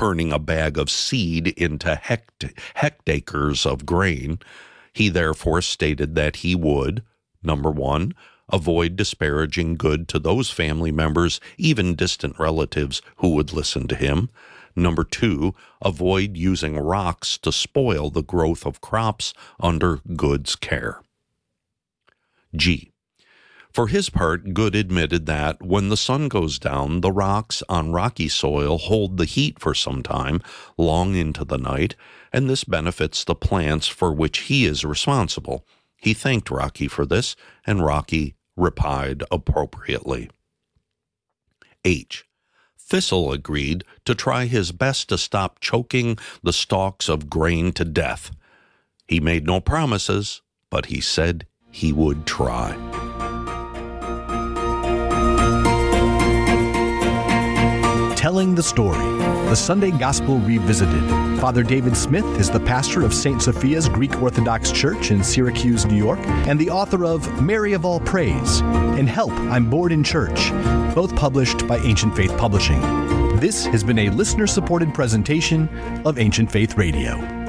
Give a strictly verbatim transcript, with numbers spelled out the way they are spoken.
turning a bag of seed into hect- hectacres of grain. He therefore stated that he would, number one, avoid disparaging good to those family members, even distant relatives, who would listen to him. Number two, avoid using rocks to spoil the growth of crops under Good's care. G. For his part, Good admitted that when the sun goes down, the rocks on rocky soil hold the heat for some time, long into the night, and this benefits the plants for which he is responsible. He thanked Rocky for this, and Rocky replied appropriately. H. Thistle agreed to try his best to stop choking the stalks of grain to death. He made no promises, but he said he would try. Telling the Story, the Sunday Gospel Revisited. Father David Smith is the pastor of Saint Sophia's Greek Orthodox Church in Syracuse, New York, and the author of Mary of All Praise and Help, I'm Bored in Church, both published by Ancient Faith Publishing. This has been a listener-supported presentation of Ancient Faith Radio.